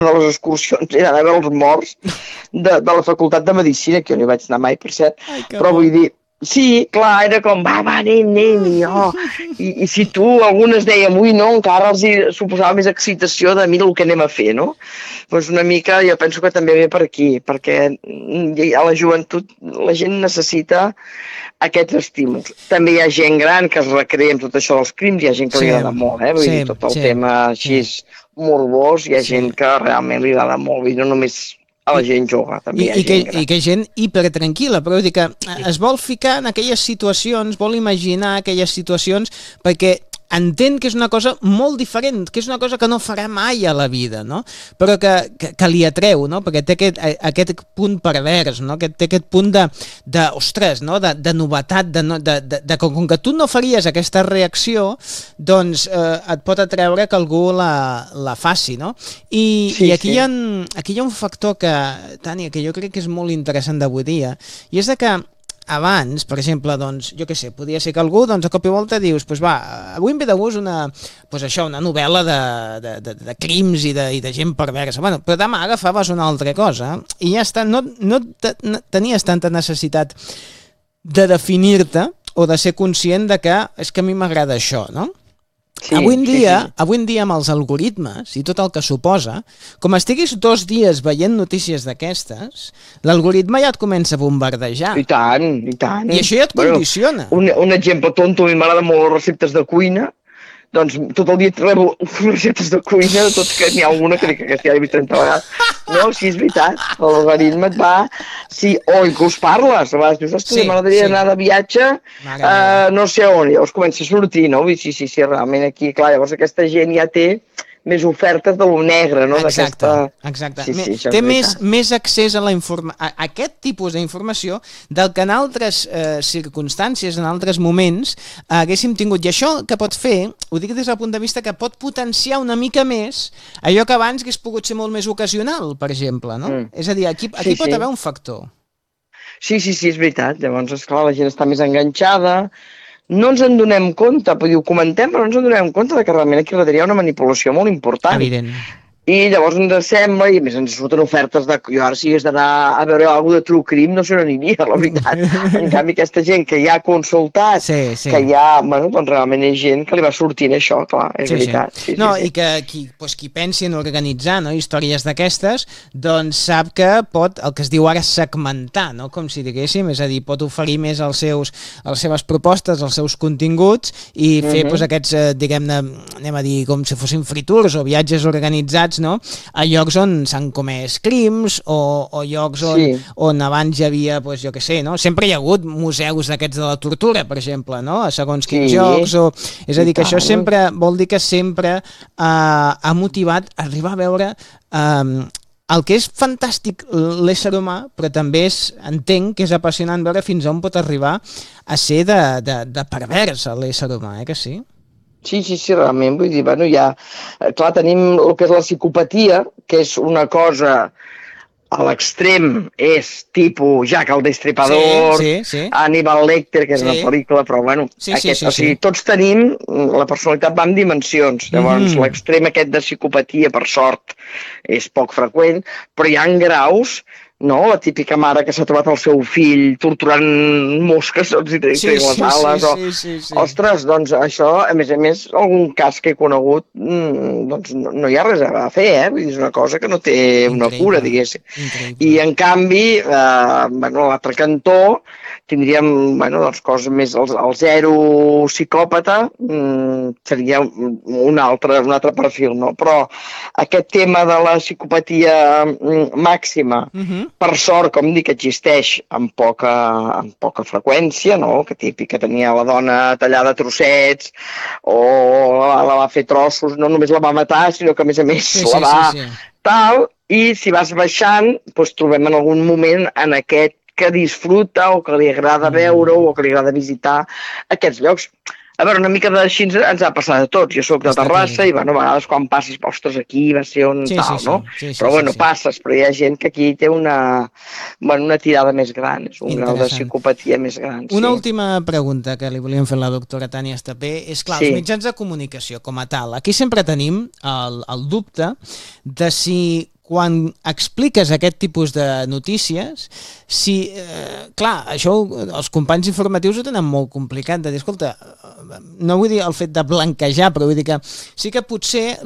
de les excursions era anar a veure els morts de la Facultat de Medicina, que jo no hi vaig anar mai, per cert, Ai, que però bo. vull dir, sí, clar, era com, va, anem, i si tu, algunes dèiem, ui, no, encara els hi suposava més excitació de mira el que anem a fer, no? Doncs una mica, jo penso que també ve per aquí, perquè a la joventut la gent necessita aquests estímuls. També hi ha gent gran que es recrea amb tot això dels crims, hi ha gent que li Sí, agrada molt, vull dir, tot el sí, tema així sí, morbós, hi ha sí. gent que realment li agrada molt, vull dir, no només a la gent jove, també hi ha gent gran. I que gent hipertranquil·la, però vull dir que es vol ficar en aquelles situacions, vol imaginar aquelles situacions, perquè entén que és una cosa molt diferent, que és una cosa que no farà mai a la vida, no? Però que li atreu, no? Perquè té aquest punt pervers, no? Té aquest punt ostres, no? De novetat, com que tu no faries aquesta reacció, doncs et pot atreure que algú la faci, no? I aquí, sí. Aquí hi ha un factor que, Tània, que jo crec que és molt interessant d'avui dia, i és que abans, per exemple, doncs, jo què sé, podia ser que algú, doncs, a cop i volta dius, doncs va, avui em ve de gust una novel·la de crims i de gent perversa. Bueno, però demà agafaves una altra cosa i ja està, no tenies tanta necessitat de definir-te o de ser conscient de que és que a mi m'agrada això, no? Sí, avui en dia, amb els algoritmes i tot el que suposa, com estiguis 2 dies veient notícies d'aquestes, l'algoritme ja et comença a bombardejar. I tant, i tant. I això ja et condiciona. Un exemple tonto, a mi m'agrada molt les receptes de cuina, doncs tot el dia rebo receptes de cuina, de tot que n'hi ha alguna que ja he vist 30 vegades. No, sí, és veritat, l'algoritme et va... Sí, o inclús parles, a vegades dius, ostres, m'agradaria anar de viatge, no sé on, llavors comença a sortir, no? Sí, realment aquí, clar, llavors aquesta gent ja té més ofertes de lo negre, no? Exacte. Sí, té més accés a aquest tipus d'informació del que en altres circumstàncies, en altres moments, haguéssim tingut. I això que pot fer, ho dic des del punt de vista que pot potenciar una mica més allò que abans hagués pogut ser molt més ocasional, per exemple, no? És a dir, aquí pot haver un factor. Sí, és veritat. Llavors, esclar, la gent està més enganxada. No ens en donem compte, ho comentem, però no ens en donem compte que realment aquí darrere hi ha una manipulació molt important. Evident. I llavors ens sembla, i a més ens surten ofertes de... Jo ara si hagués d'anar a veure alguna de True Crime no se n'aniria, la veritat. En canvi, aquesta gent que ja ha consultat, que ja, bueno, doncs realment és gent que li va sortint això, clar, és veritat. Sí. I que qui pensi en organitzar històries d'aquestes, doncs sap que pot, el que es diu ara, segmentar, no? Com si diguéssim, és a dir, pot oferir més les seves propostes, els seus continguts, i fer aquests, diguem-ne, anem a dir, com si fossin free tours o viatges organitzats, no? A llocs on s'han comès crims o llocs on abans hi havia, doncs, jo què sé, no? Sempre hi ha hagut museus d'aquests de la tortura, per exemple, no? A segons quins llocs, és a dir, que això sempre vol dir que sempre ha motivat arribar a veure el que és fantàstic l'ésser humà, però també entenc que és apassionant veure fins on pot arribar a ser de pervers l'ésser humà, que sí? Sí, realment, vull dir, bueno, ja, clar, tenim el que és la psicopatia, que és una cosa a l'extrem, és tipus Jack el Destripador, Hannibal Lecter, que és una pel·lícula, però bueno, o sigui, tots tenim, la personalitat va en dimensions, llavors l'extrem aquest de psicopatia, per sort, és poc freqüent, però hi ha graus, no? La típica mare que s'ha trobat el seu fill torturant mosques, i treien les ales, ostres, doncs això, a més, algun cas que he conegut, doncs no hi ha res a fer, vull dir, és una cosa que no té una cura, diguéssim. I en canvi, bueno, a l'altre cantó, tindríem, bueno, doncs coses més, el zero psicòpata seria un altre perfil, no? Però aquest tema de la psicopatia màxima, per sort, com dic, existeix amb poca freqüència, no? Que típica tenia la dona tallada a trossets o la va fer trossos, no només la va matar, sinó que a més la va tal, i si vas baixant, doncs trobem en algun moment en aquest que disfruta o que li agrada veure o que li agrada visitar aquests llocs. A veure, una mica d'així ens ha passat a tots. Jo soc de Terrassa i, bueno, a vegades quan passis, ostres, aquí va ser un tal, no? Però, bueno, passes, però hi ha gent que aquí té una tirada més gran, és un grau de psicopatia més gran. Una última pregunta que li volíem fer a la doctora Tània Estapé és, clar, els mitjans de comunicació com a tal, aquí sempre tenim el dubte de si quan expliques aquest tipus de notícies, clar, això els companys informatius ho tenen molt complicat, de dir, escolta, no vull dir el fet de blanquejar, però vull dir que sí que potser